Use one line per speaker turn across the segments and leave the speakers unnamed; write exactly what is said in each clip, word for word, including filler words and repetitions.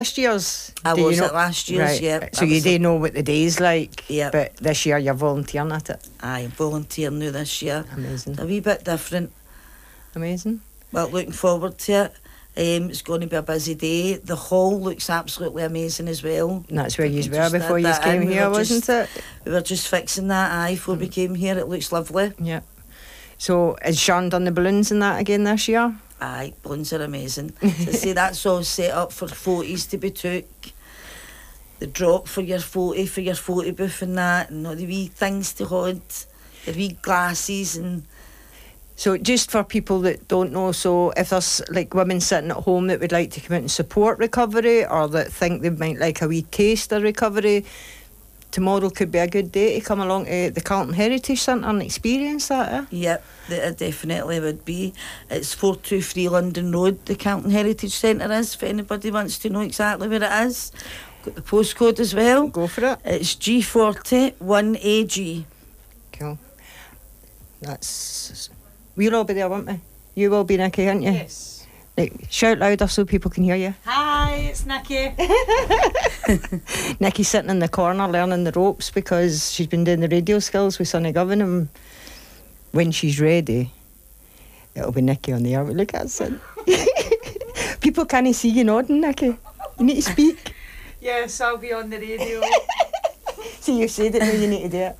last year's?
I
do
was
you know?
at last year's,
right.
yeah.
So you do know what the day's like,
yeah.
But this year you're volunteering at it.
Aye, volunteering now this year.
Amazing.
It's a wee bit different.
Amazing.
Well, looking forward to it. Um, it's going to be a busy day. The hall looks absolutely amazing as well.
And that's where
We
you
can
were
just
before
add
you
that
came
in. We
here,
were
wasn't
just-
it?
We were just fixing that eye before we came here. It looks lovely.
Yeah. So has Sean done the balloons and that again this year?
Aye, balloons are amazing. So see, that's all set up for photos to be took. The drop for your photo, for your photo booth and that, and all the wee things to hold, the wee glasses and...
So just for people that don't know, so if there's like women sitting at home that would like to come out and support recovery, or that think they might like a wee taste of recovery, tomorrow could be a good day to come along to the Carlton Heritage Centre and experience that, eh?
Yep, it definitely would be. It's four two three London Road, the Carlton Heritage Centre is, if anybody wants to know exactly where it is. Got the postcode as well.
Go for it.
It's G forty one A G.
Cool. That's... We'll all be there, won't we? You will be, Nikki, aren't you?
Yes.
Like, shout louder so people can hear you.
Hi, it's Nikki.
Nikki's sitting in the corner learning the ropes because she's been doing the radio skills with Sonny Govan, and when she's ready, it'll be Nikki on the air. Look at us. People can't see you nodding, Nikki. You need to speak.
Yes, I'll be on the radio.
See, you said it, now you need to do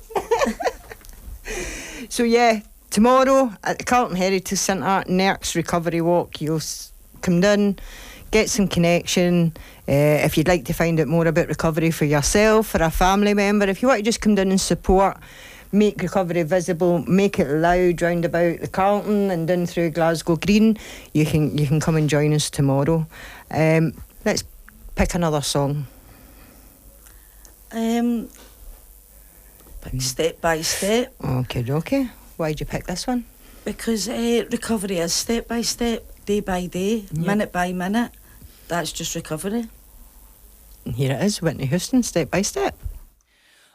it. So yeah, tomorrow at the Carlton Heritage Centre, Nerks Recovery Walk. You'll s- come down, get some connection. Uh, if you'd like to find out more about recovery for yourself, for a family member, if you want to just come down and support, make recovery visible, make it loud round about the Carlton and down through Glasgow Green, you can you can come and join us tomorrow. Um, let's pick another song.
Um, step by step.
Okay, okay. Why'd you pick this one?
Because uh, recovery is step by step, day by day,
Yeah.
minute by minute. That's just recovery.
And here it is, Whitney Houston, Step by Step.